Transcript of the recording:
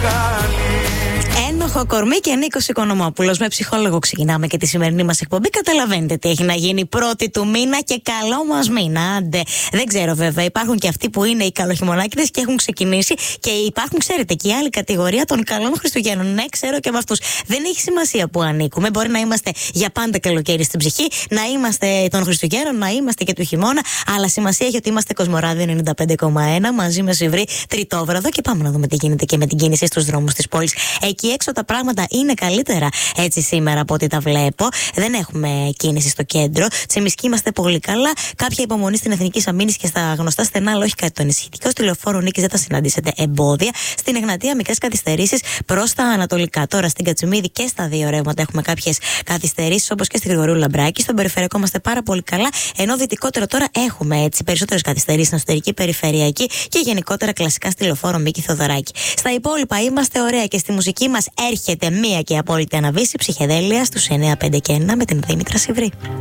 Ένοχο κορμί και Νίκος Οικονομόπουλος. Με ψυχόλογο ξεκινάμε και τη σημερινή μας εκπομπή. Καταλαβαίνετε τι έχει να γίνει πρώτη του μήνα και καλό μας μήνα. Άντε. Δεν ξέρω βέβαια. Υπάρχουν και αυτοί που είναι οι καλοχειμωνάκηδες και έχουν ξεκινήσει. Και υπάρχουν, ξέρετε, και η άλλη κατηγορία των καλών Χριστουγέννων. Ναι, ξέρω και με αυτούς. Δεν έχει σημασία που ανήκουμε. Μπορεί να είμαστε για πάντα καλοκαίρι στην ψυχή, να είμαστε των Χριστουγέννων, να είμαστε και του χειμώνα. Αλλά σημασία έχει ότι είμαστε Κοσμοράδιο 95,1 μαζί με Σιβρή Τριτόβραδο. Και πάμε να δούμε τι γίνεται και με την κίνηση στους δρόμους της πόλης. Εκεί έξω τα πράγματα είναι καλύτερα έτσι σήμερα από ό,τι τα βλέπω. Δεν έχουμε κίνηση στο κέντρο. Τσιμισκή είμαστε πολύ καλά. Κάποια υπομονή στην Εθνική Αμήνης και στα γνωστά στενά, αλλά όχι κάτι το ενισχυτικό. Στη Λεωφόρο Νίκης δεν θα συναντήσετε εμπόδια. Στην Εγνατία μικρές καθυστερήσεις προς τα ανατολικά. Τώρα στην Κατσιμίδη και στα δύο ρεύματα έχουμε κάποιες καθυστερήσεις, όπως και στη Γρηγορίου Λαμπράκη. Στον περιφερειακό είμαστε πάρα πολύ καλά. Ενώ δυτικότερο τώρα έχουμε έτσι περισσότερες καθυστερήσεις στην εσωτερική περιφερειακή και γενικότερα κλασικά στη Λεωφόρο Μίκη Θοδωράκη. Στα υπόλοιπα είμαστε ωραία και στη μουσική μας έρχεται μία και απόλυτη αναβίση ψυχεδέλεια στους 9, 5 και 1 με την Δήμητρα Σιβρή.